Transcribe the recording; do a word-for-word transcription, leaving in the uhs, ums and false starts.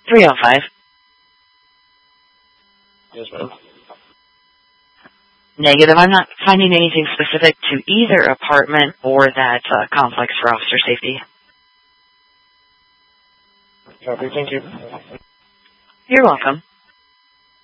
three oh five. Yes, ma'am. Negative. I'm not finding anything specific to either apartment or that uh, complex for officer safety. Copy. Thank you. You're welcome.